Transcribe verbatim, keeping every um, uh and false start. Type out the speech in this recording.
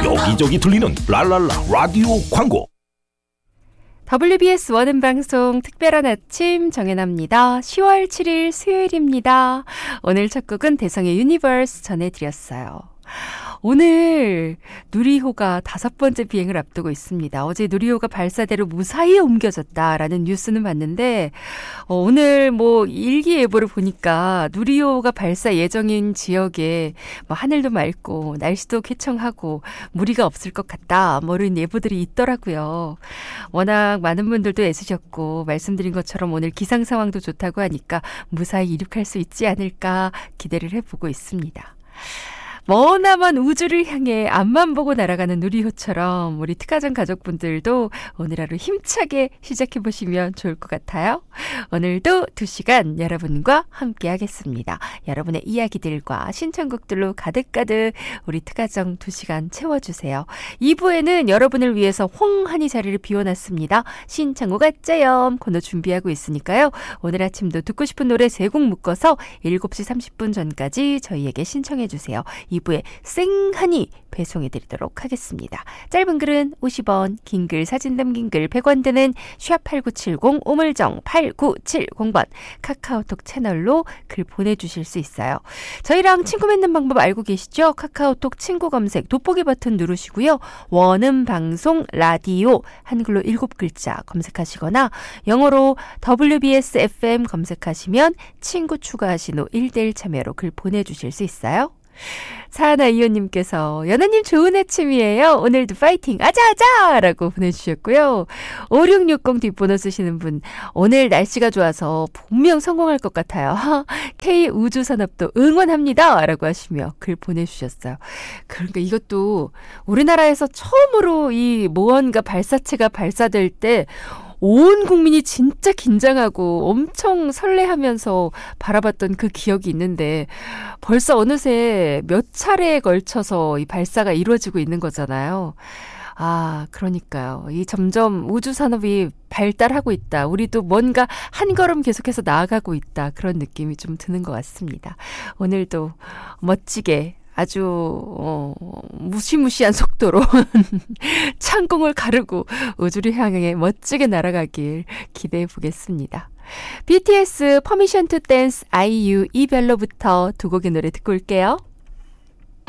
여기저기 들리는 랄랄라 라디오 광고. 더블유비에스 원음방송 특별한 아침 정연아입니다. 시월 칠일 수요일입니다. 오늘 첫 곡은 대성의 유니버스 전해드렸어요. 오늘 누리호가 다섯 번째 비행을 앞두고 있습니다. 어제 누리호가 발사대로 무사히 옮겨졌다라는 뉴스는 봤는데 어, 오늘 뭐 일기예보를 보니까 누리호가 발사 예정인 지역에 뭐 하늘도 맑고 날씨도 쾌청하고 무리가 없을 것 같다 뭐 이런 예보들이 있더라고요. 워낙 많은 분들도 애쓰셨고 말씀드린 것처럼 오늘 기상 상황도 좋다고 하니까 무사히 이륙할 수 있지 않을까 기대를 해보고 있습니다. 머나먼 우주를 향해 앞만 보고 날아가는 누리호처럼 우리 특가정 가족분들도 오늘 하루 힘차게 시작해보시면 좋을 것 같아요. 오늘도 두 시간 여러분과 함께 하겠습니다. 여러분의 이야기들과 신청곡들로 가득가득 우리 특가정 두 시간 채워주세요. 이 부에는 여러분을 위해서 홍한이 자리를 비워놨습니다. 신청곡 아짜염 코너 준비하고 있으니까요. 오늘 아침도 듣고 싶은 노래 세 곡 묶어서 일곱 시 삼십 분 전까지 저희에게 신청해주세요. 이 부에 생하니 배송해드리도록 하겠습니다. 짧은 글은 오십 원, 긴 글 사진 담긴 글 백 원 드는 샵 팔구칠공 우물정 팔구칠공 번 카카오톡 채널로 글 보내주실 수 있어요. 저희랑 친구 맺는 방법 알고 계시죠? 카카오톡 친구 검색 돋보기 버튼 누르시고요. 원음방송 라디오 한글로 일곱 글자 검색하시거나 영어로 더블유비에스 에프엠 검색하시면 친구 추가하신 후 일 대일 참여로 글 보내주실 수 있어요. 사하나 이호님께서 연아님 좋은 아침이에요. 오늘도 파이팅 아자아자 라고 보내주셨고요. 오육육공 뒷번호 쓰시는 분 오늘 날씨가 좋아서 분명 성공할 것 같아요. K우주산업도 응원합니다 라고 하시며 글 보내주셨어요. 그러니까 이것도 우리나라에서 처음으로 이 무언가 발사체가 발사될 때 온 국민이 진짜 긴장하고 엄청 설레하면서 바라봤던 그 기억이 있는데 벌써 어느새 몇 차례에 걸쳐서 이 발사가 이루어지고 있는 거잖아요. 아, 그러니까요. 이 점점 우주 산업이 발달하고 있다. 우리도 뭔가 한 걸음 계속해서 나아가고 있다. 그런 느낌이 좀 드는 것 같습니다. 오늘도 멋지게 아주 어, 무시무시한 속도로 창공을 가르고 우주를 향해 멋지게 날아가길 기대해 보겠습니다. 비티에스 퍼미션 투 댄스 아이유 이별로부터 두 곡의 노래 듣고 올게요.